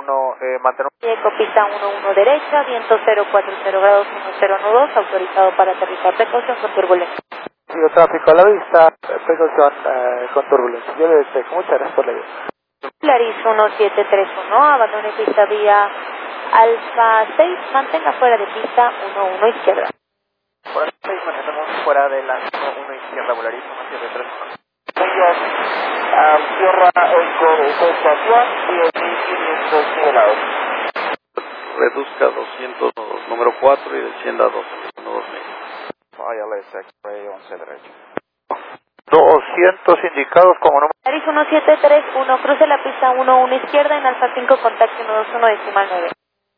1, mantener... Pista 11 derecha, viento 040 grados 1012, autorizado para aterrizar, precaución con turbulencia. Sigo tráfico a la vista, precaución con turbulencia. Yo le deseo, muchas gracias por la ayuda. Polaris 1731, abandone pista vía Alfa 6, mantenga fuera de pista 11 izquierda. Por aquí 6, mantenemos fuera de la 1 izquierda, Polaris 1731. Tierra con estación 10.500 nivelados. Reduzca 200, número 4 y descienda 212. ILS X-Ray 11 derecho. 200 indicados como número. Polaris 1731, cruce la pista 11 izquierda en Alfa 5, contacto 121 decimal 9.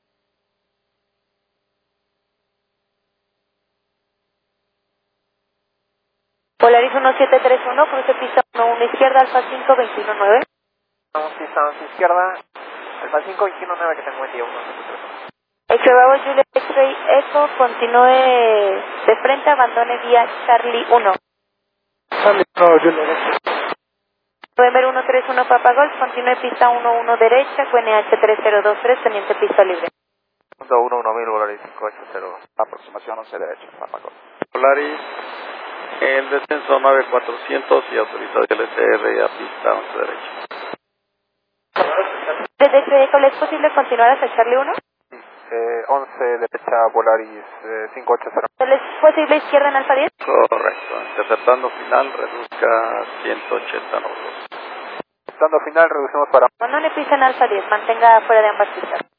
Polaris 1731, cruce pista 11 izquierda, Alfa 5, 219. Pista 11 izquierda, Alfa 5, 219, que tengo buen día, 1. Bravo Juliet X-Ray Echo, continúe de frente, abandone vía Charlie 1. Charlie 1, Juliet. November 131 Papa Golf, continúe pista 11 derecha, QNH 3023, teniente pista libre. 11000, Polaris 580, aproximación 11 derecha, Papacol. Polaris, el descenso 9400 y autorizado el LCR a pista 11 derecha. Desde X-Ray, ¿es posible continuar hasta Charlie 1? 11 derecha, Polaris 580. ¿Es posible izquierda en Alfa 10? Correcto, interceptando final, reduzca 180 nudos. Dando final, reducimos para... Abandone pista en Alfa 10, mantenga fuera de ambas pistas.